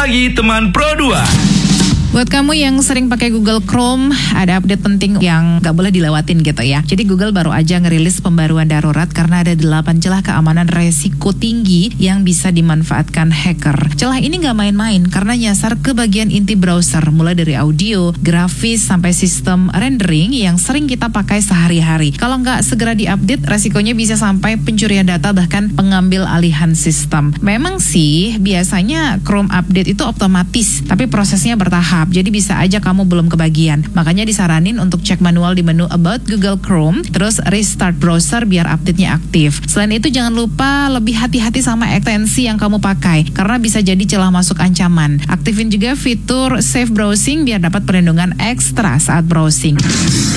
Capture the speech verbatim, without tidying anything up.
Pagi Teman Pro dua. Buat kamu yang sering pakai Google Chrome, ada update penting yang gak boleh dilewatin gitu ya. Jadi Google baru aja ngerilis pembaruan darurat karena ada delapan celah keamanan resiko tinggi yang bisa dimanfaatkan hacker. Celah ini gak main-main karena nyasar ke bagian inti browser, mulai dari audio, grafis, sampai sistem rendering yang sering kita pakai sehari-hari. Kalau nggak segera diupdate, resikonya bisa sampai pencurian data bahkan pengambil alihan sistem. Memang sih biasanya Chrome update itu otomatis, tapi prosesnya bertahap. Jadi bisa aja kamu belum kebagian. Makanya disaranin untuk cek manual di menu About Google Chrome, terus restart browser biar update-nya aktif. Selain itu jangan lupa lebih hati-hati sama ekstensi yang kamu pakai, karena bisa jadi celah masuk ancaman. Aktifin juga fitur Safe Browsing biar dapat perlindungan ekstra saat browsing.